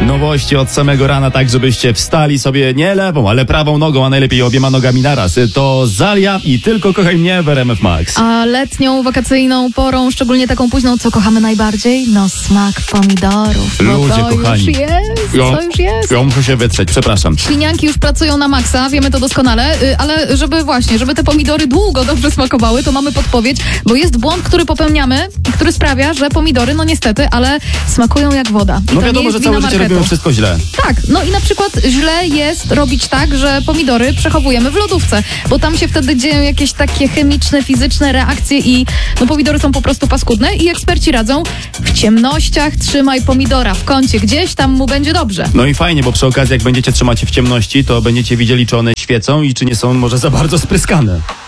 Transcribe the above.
Nowości od samego rana, tak żebyście wstali sobie nie lewą, ale prawą nogą, a najlepiej obiema nogami naraz. To Zalia i Tylko kochaj mnie w RMF Max. A letnią, wakacyjną porą, szczególnie taką późną, co kochamy najbardziej? No smak pomidorów. Ludzie to kochani. To już jest. Ja muszę się wytrzeć, przepraszam. Ślinianki już pracują na maksa, wiemy to doskonale, ale żeby te pomidory długo dobrze smakowały, to mamy podpowiedź, bo jest błąd, który popełniamy i który sprawia, że pomidory, no niestety, ale smakują jak woda. I No to wiadomo, nie że jest całe wina życie marketu. robimy wszystko źle. Tak, no i na przykład źle jest robić tak, że pomidory przechowujemy w lodówce, bo tam się wtedy dzieją jakieś takie chemiczne, fizyczne reakcje i no pomidory są po prostu paskudne i eksperci radzą, w ciemnościach trzymaj pomidora w kącie gdzieś, tam mu będzie dobrze. No i fajnie, bo przy okazji jak będziecie trzymać w ciemności, to będziecie widzieli, czy one świecą i czy nie są może za bardzo spryskane.